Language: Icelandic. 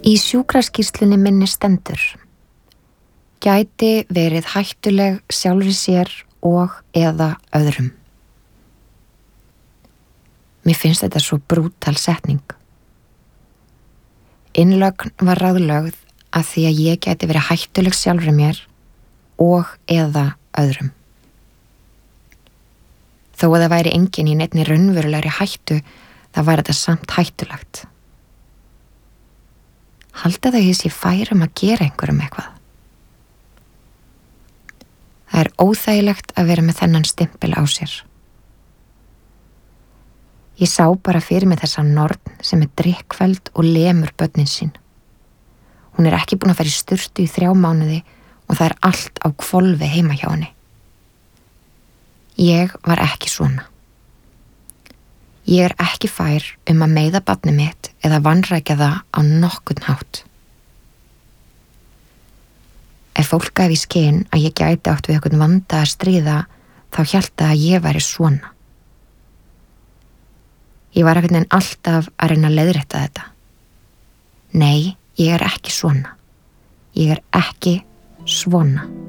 Í sjúkraskýrslunni minni stendur: gæti verið hættuleg sjálfri sér og eða öðrum. Mér finnst þetta svo brútal setning. Innlögn var ráðlögð að því að ég gæti verið hættuleg sjálfri mér og eða öðrum. Þó að það væri enginn í neinni raunverulegri hættu, það væri þetta samt hættulegt. Halda það ég sé fær að gera einhverjum eitthvað. Það er óþægilegt að vera með þennan stimpil á sér. Ég sá bara fyrir mig þessa norn sem er drykkfelld og lemur börnin sín. Hún er ekki búin að fara í sturtu í 3 mánuði og það er allt á hvolfi heima hjá henni. Ég var ekki svona. Ég er ekki fær að meiða barnið mitt eða vanrækja það á nokkurn hátt. Ef fólk gaf í skyn að ég gæti átt við einhvern vanda að stríða, þá hélt það að ég væri svona. Ég var einhvern veginn alltaf að reyna að leiðrétta þetta. Nei, ég er ekki svona. Ég er ekki svona.